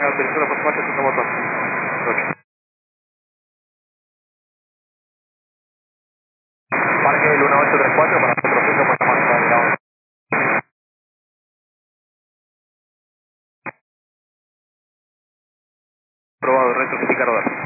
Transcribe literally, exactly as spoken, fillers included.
autorización por su parte, segundo motor. ocho. Parque del uno ocho tres cuatro para nosotros cinco por la marca de la probado, rectificar,